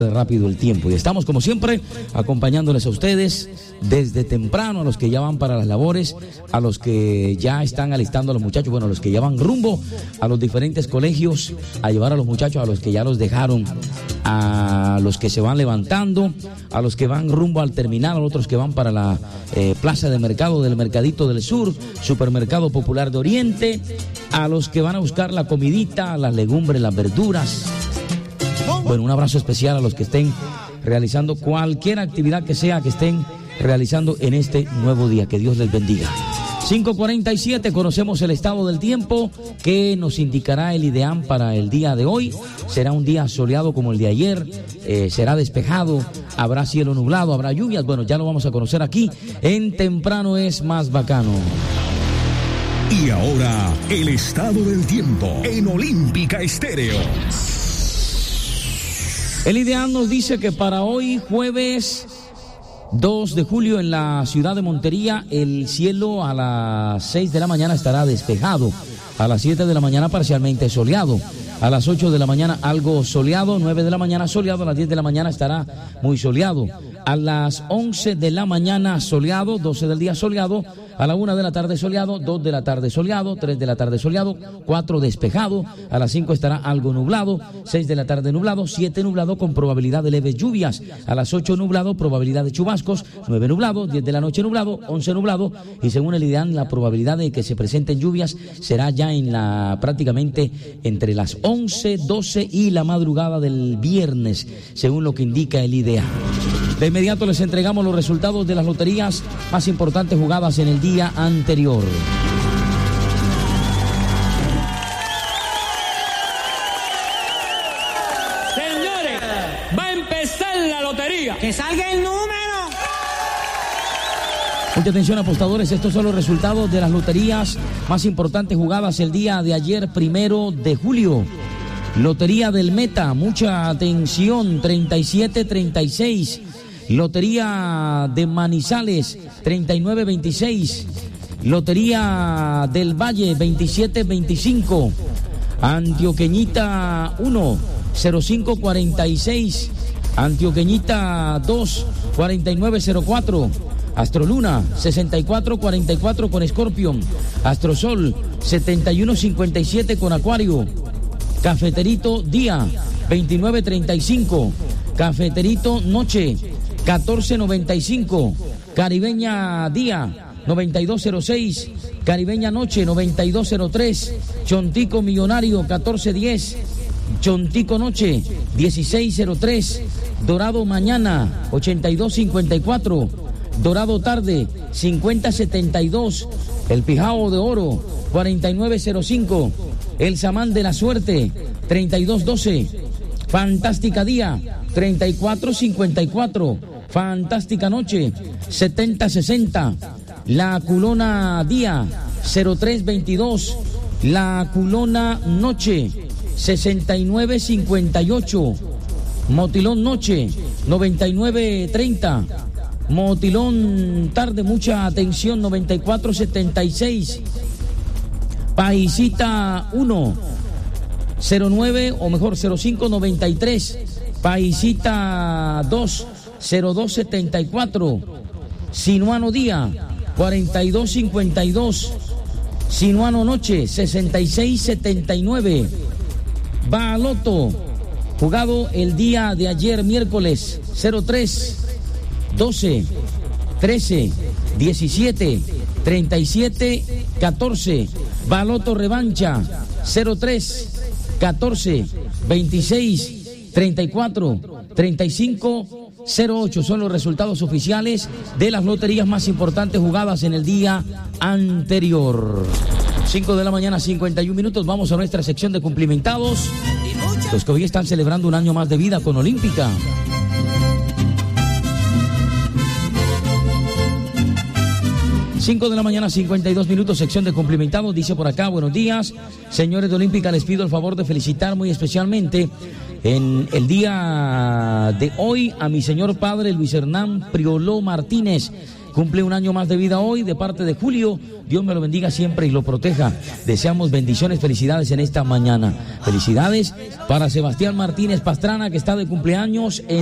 Rápido el tiempo y estamos como siempre acompañándoles a ustedes desde temprano, a los que ya van para las labores, a los que ya están alistando a los muchachos, bueno, a los que ya van rumbo a los diferentes colegios a llevar a los muchachos, a los que ya los dejaron, a los que se van levantando, a los que van rumbo al terminal, a otros que van para la plaza de mercado del Mercadito del Sur, Supermercado Popular de Oriente, a los que van a buscar la comidita, las legumbres, las verduras. Bueno, un abrazo especial a los que estén realizando cualquier actividad que sea que estén realizando en este nuevo día. Que Dios les bendiga. 5:47, conocemos el estado del tiempo que nos indicará el IDEAM para el día de hoy. Será un día soleado como el de ayer, será despejado, habrá cielo nublado, habrá lluvias. Bueno, ya lo vamos a conocer aquí en Temprano es Más Bacano. Y ahora, el estado del tiempo en Olímpica Estéreo. El IDEAM nos dice que para hoy, jueves 2 de julio, en la ciudad de Montería, el cielo a las 6 de la mañana estará despejado, a las 7 de la mañana parcialmente soleado, a las 8 de la mañana algo soleado, 9 de la mañana soleado, a las 10 de la mañana estará muy soleado, a las 11 de la mañana soleado, 12 del día soleado, a la 1 de la tarde soleado, 2 de la tarde soleado, 3 de la tarde soleado, 4 despejado, a las 5 estará algo nublado, 6 de la tarde nublado, 7 nublado con probabilidad de leves lluvias, a las 8 nublado, probabilidad de chubascos, 9 nublado, 10 de la noche nublado, 11 nublado, y según el IDEAM la probabilidad de que se presenten lluvias será ya en prácticamente entre las 11, 12 y la madrugada del viernes, según lo que indica el IDEAM. De inmediato les entregamos los resultados de las loterías más importantes jugadas en el día anterior. Señores, va a empezar la lotería. ¡Que salga el número! Mucha atención, apostadores, estos son los resultados de las loterías más importantes jugadas el día de ayer, 1 de julio. Lotería del Meta, mucha atención, 37-36. Lotería de Manizales, 39-26. Lotería del Valle, 27-25. Antioqueñita 1, 05-46. Antioqueñita 2, 49-04. Astroluna, 64-44 con Scorpion. Astrosol, 71-57 con Acuario. Cafeterito Día, 29-35. Cafeterito Noche, 14.95, Caribeña Día, 92.06, Caribeña Noche, 92.03, Chontico Millonario, 14.10, Chontico Noche, 16.03, Dorado Mañana, 82.54, Dorado Tarde, 50.72, El Pijao de Oro, 49.05, El Samán de la Suerte, 32.12, Fantástica Día, 34-54, Fantástica Noche, 70-60, La Culona Día, 03-22, La Culona Noche, 69-58, Motilón Noche, 99-30, Motilón Tarde, mucha atención, 94-76, Paisita 1, 09 o mejor 0593, Paisita 2, 0274, Sinuano Día, 4252, Sinuano Noche, 6679, Baloto, jugado el día de ayer miércoles, 03, 12, 13, 17, 37, 14, Baloto Revancha, 03, 14, 26, 34, 35, 08 son los resultados oficiales de las loterías más importantes jugadas en el día anterior. 5 de la mañana, 51 minutos. Vamos a nuestra sección de cumplimentados. Los que hoy están celebrando un año más de vida con Olímpica. 5 de la mañana, 52 minutos, sección de cumplimentados. Dice por acá, buenos días, señores de Olímpica, les pido el favor de felicitar muy especialmente en el día de hoy a mi señor padre Luis Hernán Prioló Martínez, cumple un año más de vida hoy de parte de Julio. Dios me lo bendiga siempre y lo proteja. Deseamos bendiciones, felicidades en esta mañana. Felicidades para Sebastián Martínez Pastrana, que está de cumpleaños en